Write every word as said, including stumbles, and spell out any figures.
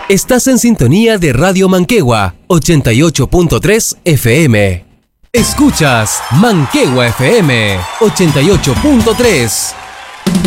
Estás en sintonía de Radio Manquehue, ochenta y ocho punto tres F M. Escuchas Manquehue F M, ochenta y ocho punto tres.